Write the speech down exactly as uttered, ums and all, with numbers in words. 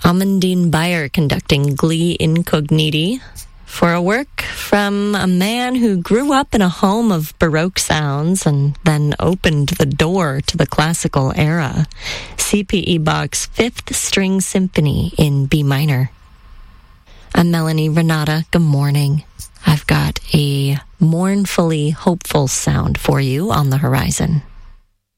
Amandine Bayer conducting Glee Incogniti for a work from a man who grew up in a home of Baroque sounds and then opened the door to the classical era. C P E Bach's Fifth String Symphony in B minor. I'm Melanie Renata. Good morning. I've got a mournfully hopeful sound for you on the horizon.